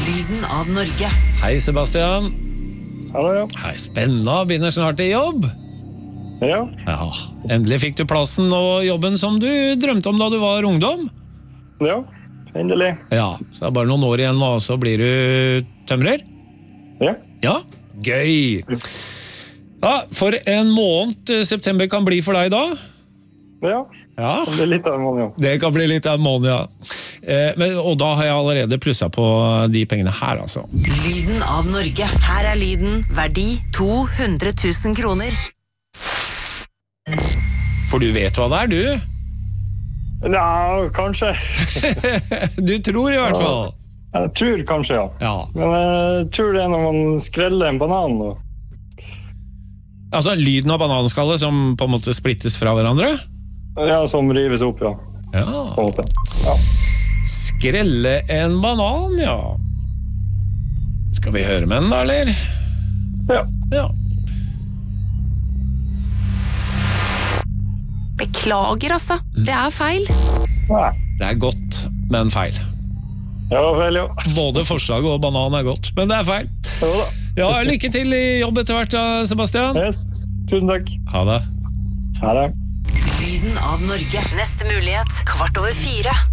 Lyden av Norge. Hei Sebastian. Hallo, ja. Hei, spennende, begynner snart i jobb. Ja, Ja, endelig fikk du plassen og jobben som du drømte om da du var ungdom. ja, endelig. Ja, så det er bare noen år igjen nå, så blir du tømrer. Ja, Ja, gøy. Ja, for en måned september kan bli for deg da. ja. Ja, Det er litt av en måned, ja. det kan bli litt av en måned, ja. Og da har jeg allerede plusset på de pengene her, altså. Lyden av Norge. Her er lyden, verdi 200 000 kroner. For du vet hva det er, du? Ja, kanskje. Du tror i hvert fall. Jeg tror kanskje, ja. Ja, Men jeg tror det er når man skreller en banan. altså lyden av bananskallet som på en måte splittes fra hverandre. Ja, som rives opp, ja. Ja, På en måte. Ja. skrelle en banan, ja. Skal vi høre med den da, eller? Ja. Ja. Beklager, altså. Det er feil. Nei. Det er godt, men feil. Ja, vel, ja. Både forslag og banan er godt, men det er feil. Jo da. Ja, lykke til i jobb etter hvert da, Sebastian. Yes. Tusen takk. Ha det. Ha det. Lyden av Norge. Neste mulighet, 3:15.